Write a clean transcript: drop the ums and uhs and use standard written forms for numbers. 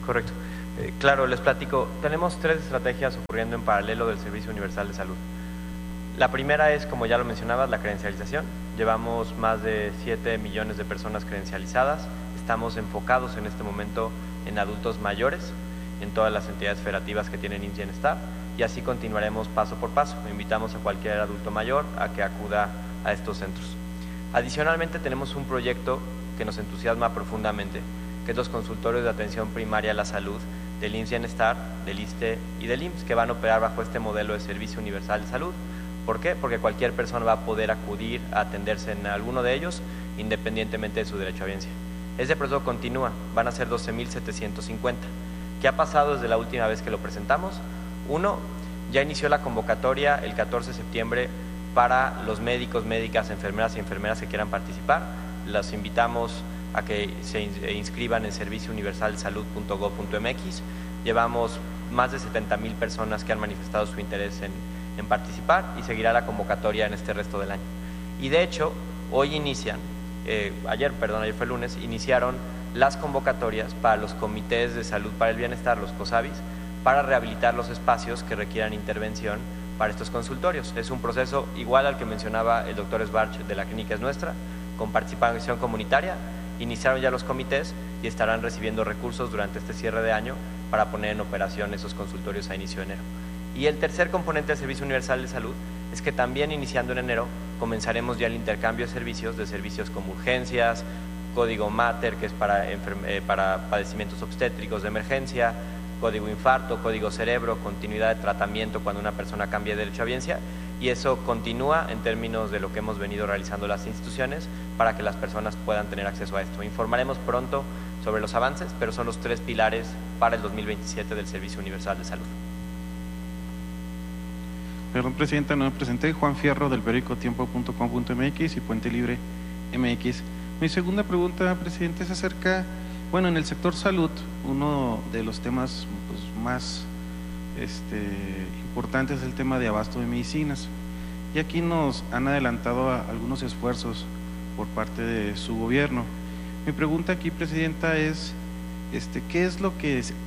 correcto. Claro, les platico. Tenemos 3 estrategias ocurriendo en paralelo del Servicio Universal de Salud. La primera es, como ya lo mencionabas, la credencialización. Llevamos más de 7 millones de personas credencializadas. Estamos enfocados en este momento en adultos mayores, en todas las entidades federativas que tienen IMSS Bienestar, y así continuaremos paso por paso. Invitamos a cualquier adulto mayor a que acuda a estos centros. Adicionalmente, tenemos un proyecto que nos entusiasma profundamente, que es los consultorios de atención primaria a la salud del IMSS Bienestar, del ISSSTE y del IMSS, que van a operar bajo este modelo de Servicio Universal de Salud. ¿Por qué? Porque cualquier persona va a poder acudir a atenderse en alguno de ellos, independientemente de su derechohabiencia. Ese proceso continúa, van a ser 12.750. ¿Qué ha pasado desde la última vez que lo presentamos? 1, ya inició la convocatoria el 14 de septiembre para los médicos, médicas, enfermeras y enfermeras que quieran participar. Los invitamos a que se inscriban en serviciouniversalsalud.gov.mx. Llevamos más de 70,000 personas que han manifestado su interés en participar, y seguirá la convocatoria en este resto del año. Y de hecho, hoy inician, ayer fue lunes, iniciaron las convocatorias para los comités de salud para el bienestar, los COSABIS, para rehabilitar los espacios que requieran intervención para estos consultorios. Es un proceso igual al que mencionaba el doctor Sbarch de la Clínica Es Nuestra, con participación comunitaria. Iniciaron ya los comités y estarán recibiendo recursos durante este cierre de año para poner en operación esos consultorios a inicio de enero. Y el tercer componente del Servicio Universal de Salud es que también iniciando en enero comenzaremos ya el intercambio de servicios como urgencias, código MATER, que es para padecimientos obstétricos de emergencia, código infarto, código cerebro, continuidad de tratamiento cuando una persona cambia de derechohabiencia, y eso continúa en términos de lo que hemos venido realizando las instituciones para que las personas puedan tener acceso a esto. Informaremos pronto sobre los avances, pero son los 3 pilares para el 2027 del Servicio Universal de Salud. Perdón, Presidenta, no me presenté. Juan Fierro, del periódico tiempo.com.mx y Puente Libre MX. Mi segunda pregunta, Presidente, es acerca, en el sector salud, uno de los temas más importantes es el tema de abasto de medicinas. Y aquí nos han adelantado algunos esfuerzos por parte de su gobierno. Mi pregunta aquí, Presidenta, es ¿qué es lo que